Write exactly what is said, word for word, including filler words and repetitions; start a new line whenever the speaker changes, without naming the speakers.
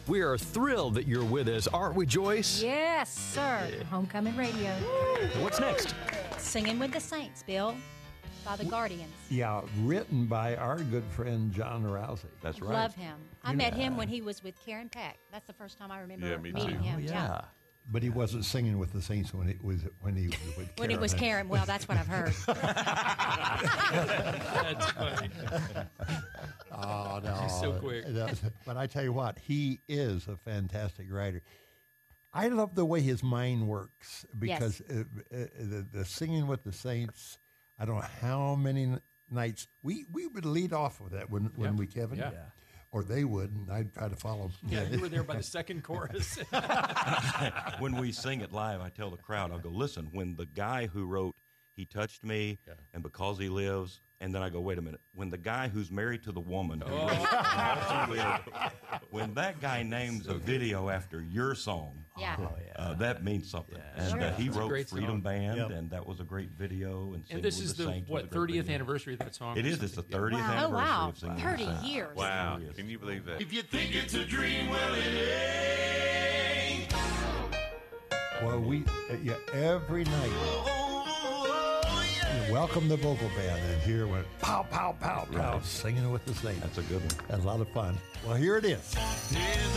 We are thrilled that you're with us, aren't we, Joyce?
Yes, sir. Homecoming Radio.
What's next?
Singing with the Saints, Bill, by the Guardians.
Yeah, written by our good friend John Rousey.
That's right.
Love him. I
You
met
know.
him when he was with Karen Peck. That's the first time I remember
Yeah, me
meeting
too.
him.
Oh, yeah.
But he wasn't singing with the Saints when it was when he was with Karen.
When it was Karen. Well, that's what I've heard.
That's funny.
Oh, no.
She's so quick.
But I tell you what, he is a fantastic writer. I love the way his mind works because
Yes.
uh, uh, the, the singing with the Saints, I don't know how many n- nights, we, we would lead off with that when, when
Yeah.
we, Kevin.
Yeah. Yeah.
Or they would, and I'd try to follow.
Yeah, you were there by the second chorus.
When we sing it live, I tell the crowd, I'll go, listen, when the guy who wrote He Touched Me
Yeah.
and Because He Lives, and then I go, wait a minute, when the guy who's married to the woman who
Oh.
wrote Because He Lives, when that guy names a video after your song,
Yeah.
uh, that means something. And
Sure.
uh, he
It's a
wrote
great
Freedom
song.
Band,
Yep.
and that was a great video. And, Singing
And this
with
is
the
the,
Saints was a
what,
great
thirtieth
video.
anniversary of that song?
It
or
is. It's the
something?
thirtieth
Wow. Oh,
anniversary
wow.
of Singing with
thirty
the Saints.
years.
Wow.
Yes.
Can you believe that?
If you think it's a dream, well, it ain't.
Well, we, uh, yeah, every night, you welcome the vocal band, and here went pow, pow, pow, pow,
Right.
singing with the Saints.
That's a good one.
Had a lot of fun. Well, here it is.